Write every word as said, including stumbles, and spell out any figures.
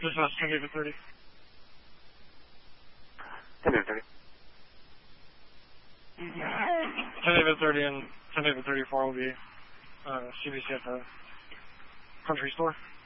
Dispatch ten David thirty. ten David thirty. ten David thirty and ten David thirty-four will be uh, C B C at the country store.